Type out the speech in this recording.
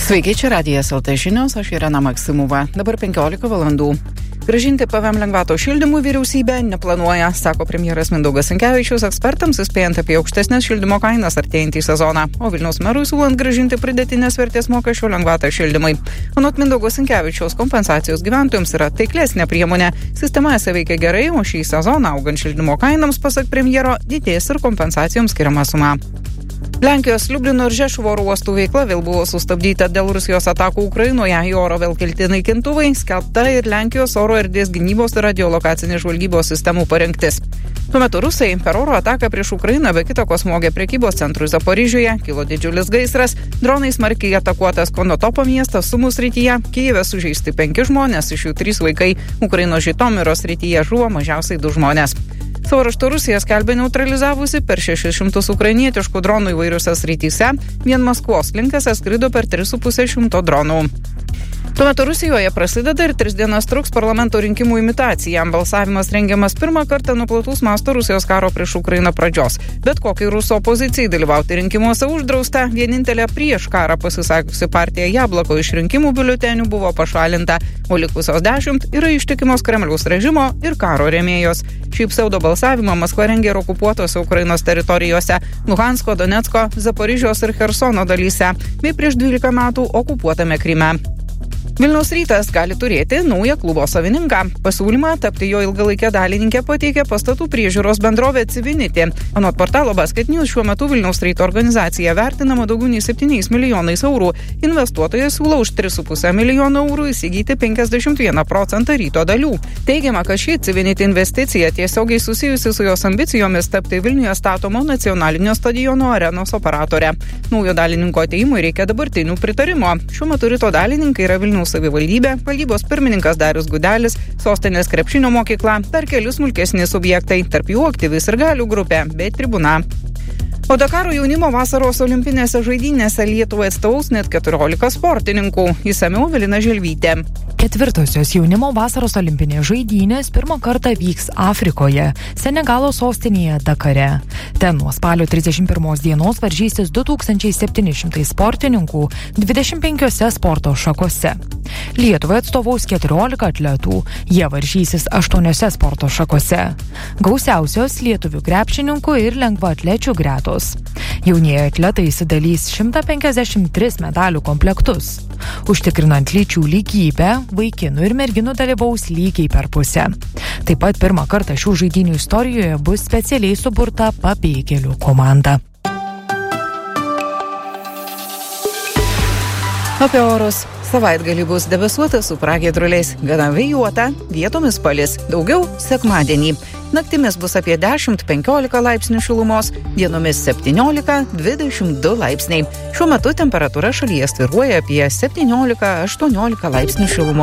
Sveiki, čia Radijas LT žinios, aš Irena Maksimova. Dabar 15 valandų. Grąžinti PVM lengvato šildymų vyriausybė neplanuoja, sako premjeras Mindaugas Sinkevičius ekspertams įspėjant apie aukštesnės šildymo kainas artėjantį sezoną, o Vilniaus merui siūlant grąžinti pridėtinės vertės mokesčio lengvatą šildymui. Anot Mindaugo Sinkevičiaus kompensacijos gyventojams yra taiklesnė priemonė. Sistema veikia gerai, o šį sezoną augant šildymo kainams, pasak premjero, didės ir kompensacijoms skiriama suma. Lenkijos Liublino ir Žešuvo oro uostų veikla vėl buvo sustabdyta dėl Rusijos atakų Ukrainoje. Į oro vėl kelti naikintuvai, skelbta ir Lenkijos oro erdvės gynybos ir radiolokacinės žvalgybos sistemų parengtis. Tuo metu rusai per oro ataką prieš Ukrainą be kitako smogė prekybos centrui Zaporižiuje, kilo didžiulis gaisras, dronais smarkiai atakuotas Konotopo miestas Sumų srityje, Kijeve sužeisti 5 žmonės, iš jų 3 vaikai, Ukrainos Žitomiros srityje žuvo mažiausiai 2 žmonės. Savo raštu Rusija skelbė neutralizavusi per 600 ukrainietiškų dronų įvairiuose srityse, vien Maskvos linkęs skrido per 3,5 dronų. Tuo metu Rusijoje prasideda ir 3 dienas truks parlamento rinkimų imitacija. Balsavimas rengiamas pirmą kartą nuo plataus masto Rusijos karo prieš Ukrainą pradžios. Bet kokiai rusų opozicijai dalyvauti rinkimuose uždrausta, vienintelė prieš karą pasisakiusi partija Jablako iš rinkimų biuletenių buvo pašalinta, o likusios 10 yra ištikimos Kremliaus režimo ir karo rėmėjos. Šį pseudo balsavimą Maskva rengė ir okupuotose Ukrainos teritorijose Luhansko, Donecko, Zaporižios ir Chersono dalyse, bei prieš 12 metų okupuotame Kryme. Vilniaus Rytas gali turėti naują klubo savininką. Pasiūlymą tapti jo ilgalaikę dalininkę pateikė pastatų priežiūros bendrovė Civinity. Anot portalo Basket News, šiuo metu Vilniaus Ryto organizacija vertinama daugiau nei 7 milijonais eurų. Investuotojas siūlo už 3,5 milijono eurų įsigyti 51% Ryto dalių. Teigiama, kad ši Civinity investicija tiesiogiai susijusi su jos ambicijomis tapti Vilniuje statomo nacionalinio stadiono arenos operatore. Naujo dalininko ateimui reikia dabartinių pritarimo. Šiuo metu Ryto dalininkai yra Vilniaus savivaldybė, valdybos pirmininkas Darius Gudelis, sostinės krepšinio mokykla, dar keli smulkesni subjektai, tarp jų aktyvi sirgalių grupė bei tribuna. O Dakaro jaunimo vasaros olimpinėse žaidynėse Lietuvai atstovaus net 14 sportininkų. Išsamiau Evelina Želvytė. 4. jaunimo vasaros olimpinės žaidynės pirmą kartą vyks Afrikoje, Senegalo sostinėje Dakare. Ten nuo spalio 31 dienos varžysis 2700 sportininkų 25 sporto šakose. Lietuvai atstovaus 14 atletų, jie varžysis 8 sporto šakose. Gausiausios lietuvių krepšininkų ir lengvaatlečių gretos. Jaunieji atletai įsidalys 153 medalių komplektus. Užtikrinant lyčių lygybę, vaikinų ir merginų dalyvaus lygiai per pusę. Taip pat pirmą kartą šių žaidynių istorijoje bus specialiai suburta pabėgėlių komanda. Apie orus. Savaitgalį bus debesuota su pragiedruliais, gana vėjuota, vietomis palis, daugiau sekmadienį. Naktimis bus apie 10-15 laipsnių šilumos, dienomis 17-22 laipsniai. Šiuo metu temperatūra šalyje svyruoja apie 17-18 laipsnių šilumos.